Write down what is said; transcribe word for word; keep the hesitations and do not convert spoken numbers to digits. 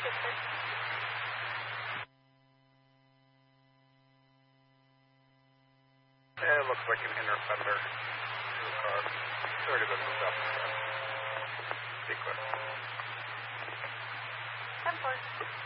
Yeah, it looks like an inner fender to the car. It's already been moved up. Sequence. ten four.